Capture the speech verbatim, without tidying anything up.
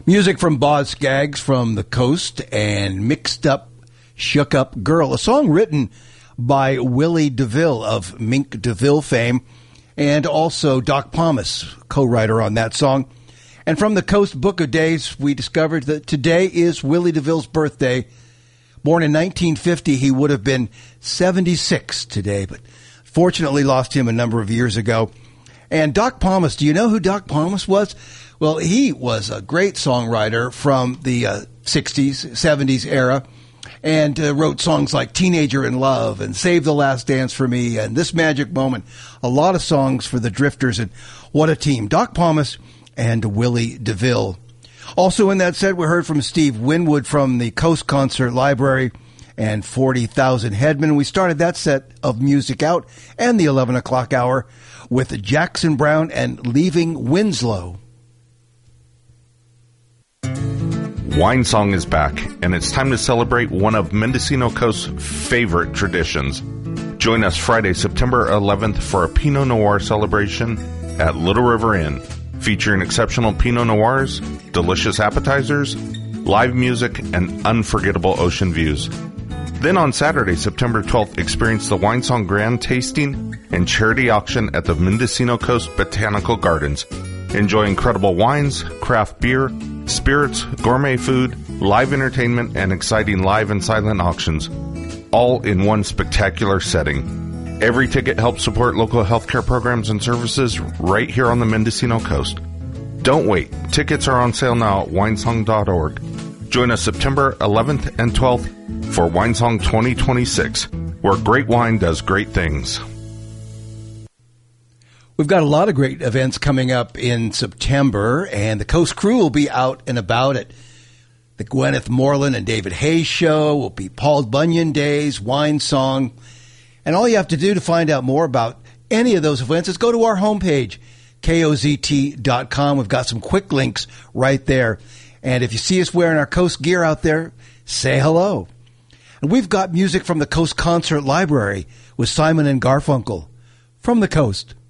Music from Boz Scaggs from the Coast and Mixed Up, Shook Up Girl, a song written by Willie DeVille of Mink DeVille fame, and also Doc Pomus, co-writer on that song. And from the Coast Book of Days, we discovered that today is Willie DeVille's birthday. Born in nineteen fifty, he would have been seventy-six today, but fortunately lost him a number of years ago. And Doc Pomus, do you know who Doc Pomus was? Well, he was a great songwriter from the uh, sixties, seventies era, and uh, wrote songs like Teenager in Love and Save the Last Dance for Me and This Magic Moment. A lot of songs for the Drifters, and what a team. Doc Pomus and Willie DeVille. Also in that set, we heard from Steve Winwood from the Coast Concert Library and forty thousand Headmen. We started that set of music out and the eleven o'clock hour with Jackson Browne and Leaving Winslow. Wine Song is back, and it's time to celebrate one of Mendocino Coast's favorite traditions. Join us Friday, September eleventh for a Pinot Noir celebration at Little River Inn, featuring exceptional Pinot Noirs, delicious appetizers, live music, and unforgettable ocean views. Then on Saturday, September twelfth, experience the Wine Song Grand Tasting and Charity Auction at the Mendocino Coast Botanical Gardens. Enjoy incredible wines, craft beer, spirits, gourmet food, live entertainment, and exciting live and silent auctions, all in one spectacular setting. Every ticket helps support local healthcare programs and services right here on the Mendocino Coast. Don't wait. Tickets are on sale now at winesong dot org. Join us September eleventh and twelfth for Winesong twenty twenty-six, where great wine does great things. We've got a lot of great events coming up in September, and the Coast Crew will be out and about it. The Gwyneth Moreland and David Hayes Show will be Paul Bunyan Days, Wine Song. And all you have to do to find out more about any of those events is go to our homepage, K O Z T dot com. We've got some quick links right there. And if you see us wearing our Coast gear out there, say hello. And we've got music from the Coast Concert Library with Simon and Garfunkel from the Coast.